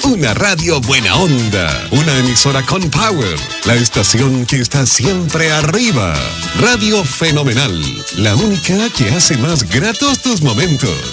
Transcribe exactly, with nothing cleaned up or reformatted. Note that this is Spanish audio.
Una radio buena onda. Una emisora con power. La estación que está siempre arriba. Radio Fenomenal. La única que hace más gratos tus momentos.